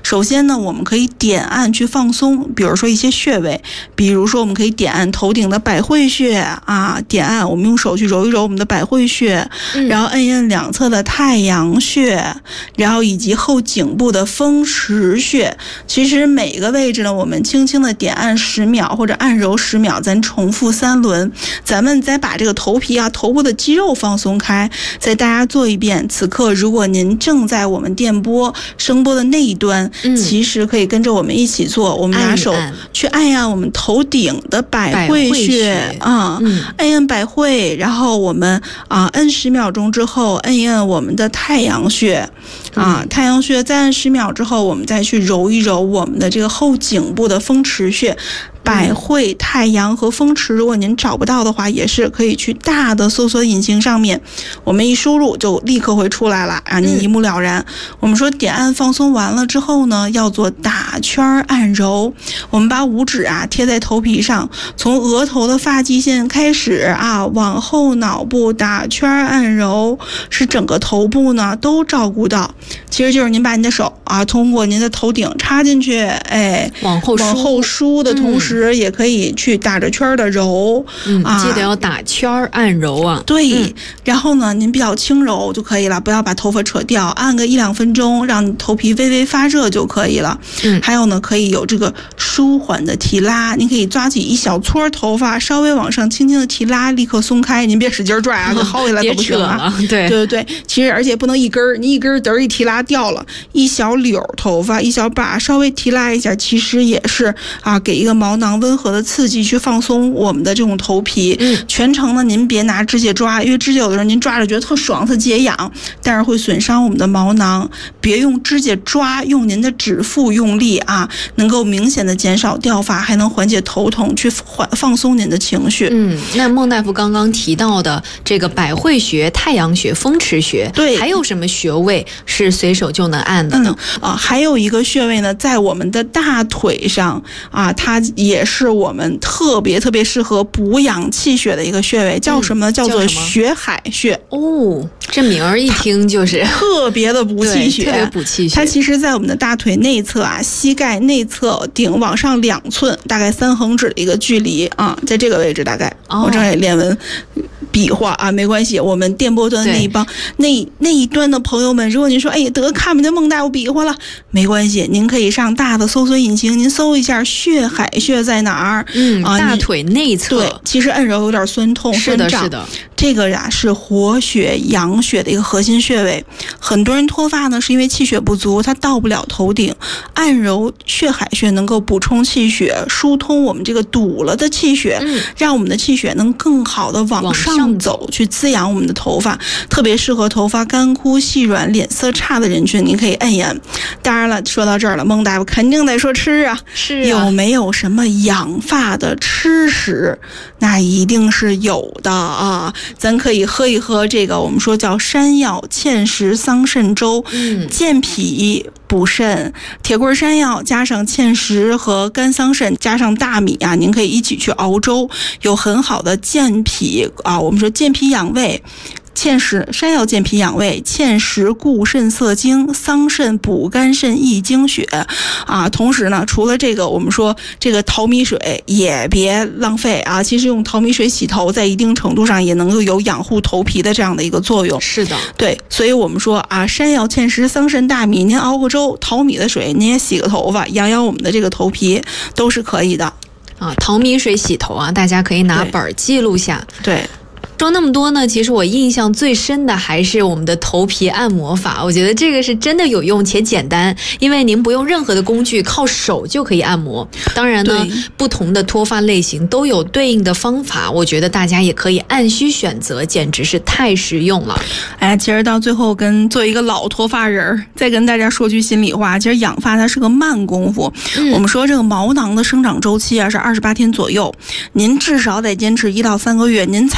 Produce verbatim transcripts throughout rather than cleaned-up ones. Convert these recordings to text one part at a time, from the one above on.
首先呢，我们可以点按去放松，比如说一些穴位，比如说我们可以点按头顶的百会穴啊，点按我们用手去揉一揉我们的百会穴，嗯、然后按一按两侧的太阳穴，然后以及后颈部的风池穴。其实每个位置呢，我们轻轻的点按十秒或者按揉十秒，咱重复三轮，咱们再把这个头皮啊、头部的肌肉放松开，再大家做一遍。此刻如果您正在我们电波声波的那一端，嗯、其实可以跟着我们一起做，我们拿手去按一按我们头顶的百会穴啊，嗯、按一按百会，然后我们啊按十秒钟之后，按一按我们的太阳穴啊，嗯、太阳穴再按十秒之后，我们再去揉一揉我们的这个后颈部的风池穴。百会、太阳和风池，如果您找不到的话，也是可以去大的搜索引擎上面，我们一输入就立刻会出来了，让您一目了然。嗯、我们说点按放松完了之后呢，要做打圈按揉。我们把五指啊贴在头皮上，从额头的发际线开始啊，往后脑部打圈按揉，使整个头部呢都照顾到。其实就是您把您的手啊，通过您的头顶插进去，哎， 往后往后梳的同时。嗯也可以去打着圈的揉， 嗯，记得要打圈按揉啊。 对，嗯、然后呢，您比较轻柔就可以了，不要把头发扯掉，按个一两分钟，让头皮微微发热就可以了。嗯，还有呢，可以有这个舒缓的提拉，您可以抓起一小撮头发，稍微往上轻轻的提拉，立刻松开，您别使劲拽啊，就薅回来可不行啊。 对对对对，其实而且不能一根儿，你一根儿嘚儿一提拉掉了，一小绺头发，一小把稍微提拉一下，其实也是啊，给一个毛囊温和的刺激去放松我们的这种头皮。嗯，全程呢您别拿指甲抓，因为指甲有的人您抓着觉得特爽特解痒，但是会损伤我们的毛囊。别用指甲抓，用您的指腹用力啊，能够明显的减少掉发，还能缓解头痛，去缓放松您的情绪。 嗯，那孟大夫刚刚提到的这个百会穴、太阳穴、风池穴， 对， 还有什么穴位是随手就能按的呢？ 嗯、啊，还有一个穴位呢，在我们的大腿上啊，它也是我们特别特别适合补养气血的一个穴位，叫什么？嗯、叫做血海穴。 哦，这名儿一听就是特别的补气血， 特别补气血。 它其实在我们的大腿内侧啊，膝盖内侧顶往上两寸，大概三横指的一个距离啊，在这个位置大概。哦、我正在练文比划啊，没关系，我们电波端那一帮那那一端的朋友们，如果您说哎得看不见孟大夫比划了，没关系，您可以上大的搜索引擎，您搜一下血海穴在哪儿。 嗯，啊、大腿内侧。 对，其实按揉有点酸痛， 是的，是的。 这个呀是活血养血的一个核心穴位。很多人脱发呢，是因为气血不足，他到不了头顶。按揉血海穴能够补充气血，疏通我们这个堵了的气血，嗯、让我们的气血能更好的往上走，去滋养我们的头发。特别适合头发干枯、细软、脸色差的人群，您可以按一按。当然了，说到这儿了，孟大夫肯定得说吃啊， 是啊， 有没有什么养发的吃食？那一定是有的啊。咱可以喝一喝这个我们说叫山药芡实桑葚粥，嗯，健脾补肾，铁棍山药加上芡实和干桑葚加上大米啊，您可以一起去熬粥，有很好的健脾啊，我们说健脾养胃。芡实山药健脾养胃，芡实固肾涩精，桑葚补肝肾益精血啊。同时呢，除了这个，我们说这个淘米水也别浪费啊。其实用淘米水洗头，在一定程度上也能够有养护头皮的这样的一个作用。 是的， 对，所以我们说啊，山药、芡实、桑葚、大米，您熬个粥，淘米的水您也洗个头发，养养我们的这个头皮都是可以的啊。淘米水洗头啊，大家可以拿本记录下。 对。对说那么多呢，其实我印象最深的还是我们的头皮按摩法，我觉得这个是真的有用且简单，因为您不用任何的工具，靠手就可以按摩。当然呢，不同的脱发类型都有对应的方法，我觉得大家也可以按需选择，简直是太实用了。 哎，其实到最后跟做一个老脱发人，再跟大家说句心里话，其实养发它是个慢功夫。嗯、我们说这个毛囊的生长周期啊是二十八天左右，您至少得坚持一到三个月，您才能看到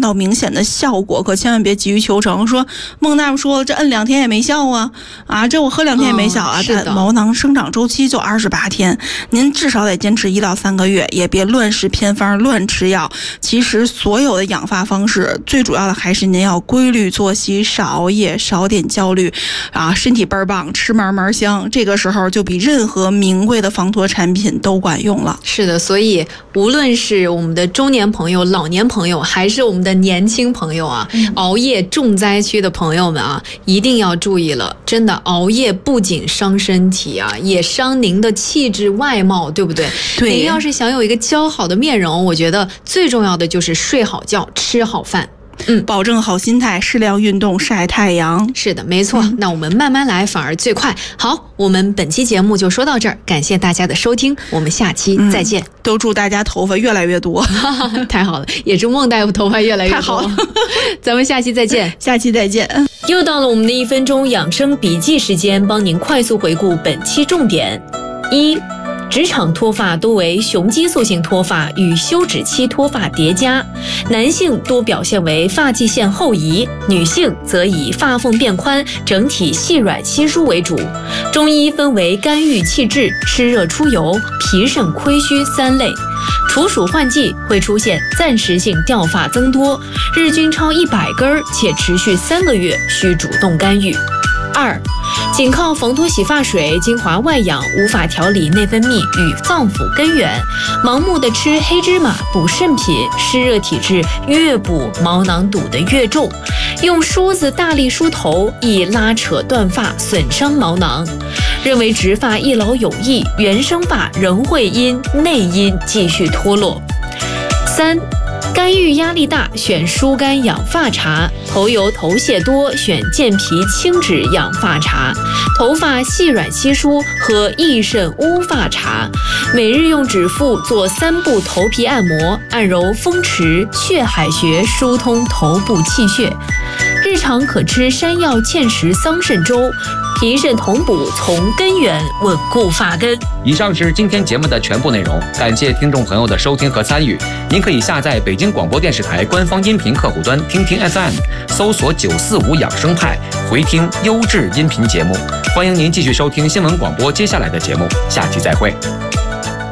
到明显的效果，可千万别急于求成。说孟大夫说这摁两天也没效啊，啊，这我喝两天也没效啊。 嗯、 它毛囊生长周期就二十八天，您至少得坚持一到三个月，也别乱食偏方、乱吃药。其实所有的养发方式，最主要的还是您要规律作息，少熬夜，少点焦虑，啊，身体倍儿棒，吃嘛嘛香。这个时候就比任何名贵的防脱产品都管用了。 是的，所以无论是我们的中年朋友、老年朋友，还是我们的年轻朋友啊，嗯、熬夜重灾区的朋友们啊，一定要注意了。真的，熬夜不仅伤身体啊，也伤您的气质外貌，对不对？ 对。 您要是想有一个姣好的面容，我觉得最重要的就是睡好觉，吃好饭。 嗯，保证好心态，适量运动，晒太阳。 是的，没错、嗯。那我们慢慢来，反而最快。好，我们本期节目就说到这儿，感谢大家的收听，我们下期再见。嗯、 都祝大家头发越来越多， 太好了，也祝孟大夫头发越来越多。 太好了， 咱们下期再见， 下期再见。 又到了我们的一分钟养生笔记时间，帮您快速回顾本期重点：一。职场脱发多为雄激素性脱发与休止期脱发叠加，男性多表现为发际线后移，女性则以发缝变宽、整体细软稀疏为主。中医分为肝郁气滞、湿热出油、脾肾亏虚三类。处暑换季会出现暂时性掉发增多，日均超一百根且持续三个月，需主动干预。二，仅靠防脱洗发水、精华外养无法调理内分泌与脏腑根源，盲目的吃黑芝麻补肾品，湿热体质越补毛囊堵得越重。用梳子大力梳头易拉扯断发，损伤毛囊。认为植发一劳永逸，原生发仍会因内因继续脱落。三，肝郁压力大，选疏肝养发茶；头油头屑多，选健脾清脂养发茶；头发细软稀疏，喝益肾乌发茶。每日用指腹做三步头皮按摩，按揉风池、血海穴，疏通头部气血。日常可吃山药芡实桑葚粥，提肾同补，从根源稳固发根。 以上是今天节目的全部内容，感谢听众朋友的收听和参与。您可以下载北京广播电视台官方音频客户端听听 F M， 搜索九四五养生派，回听优质音频节目。欢迎您继续收听新闻广播接下来的节目，下期再会。